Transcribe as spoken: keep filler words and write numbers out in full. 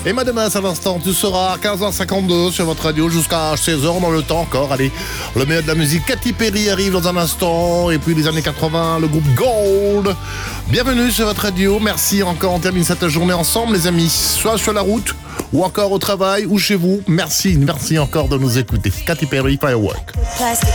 Et ma demain, à l'instant, tu seras à quinze heures cinquante-deux sur votre radio jusqu'à seize heures dans le temps encore. Allez, le meilleur de la musique, Katy Perry arrive dans un instant. Et puis les années quatre-vingts, le groupe Gold. Bienvenue sur votre radio. Merci encore. On termine cette journée ensemble, les amis. Soit sur la route, ou encore au travail, ou chez vous. Merci, merci encore de nous écouter. Katy Perry, Firework. Plastic